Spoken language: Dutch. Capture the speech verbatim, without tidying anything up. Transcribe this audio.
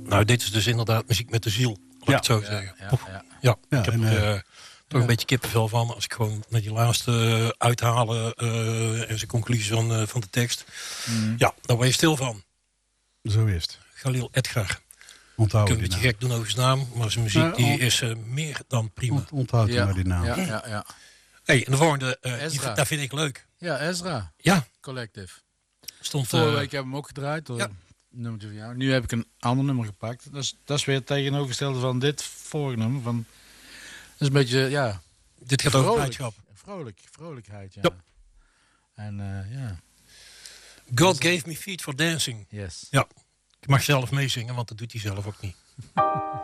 Nou, dit is dus inderdaad muziek met de ziel. Laat ik Ja. het zo Ja, zeggen. ja, Of- ja. ja, Ja, ik heb en, er eh, eh, toch een beetje kippenvel van. Als ik gewoon naar die laatste uh, uithalen uh, en zijn conclusie van, uh, van de tekst. Mm. Ja, daar word je stil van. Zo is het. Khalil Edgar. Ik Onthoud kan een die beetje naam. gek doen over zijn naam. Maar zijn muziek Ja, die ont- is uh, meer dan prima. Ont- Onthoud die Ja, maar die naam. ja, ja, ja. Hey, en de volgende, uh, die, Ezra. dat vind ik leuk. Ja, Ezra Ja, Collective. stond... Vorige Uh, week hebben we hem ook gedraaid. Door ja. een nummertje van jou. Nu heb ik een ander nummer gepakt. Dat is, dat is weer het tegenovergestelde van dit vorige nummer. Van, dat is een beetje, ja... dit gaat over vrolijk. blijdschap. Vrolijk, vrolijkheid, ja. Ja. En uh, ja, God gave me feet for dancing. yes. Ja, ik mag zelf meezingen, want dat doet hij zelf ook niet.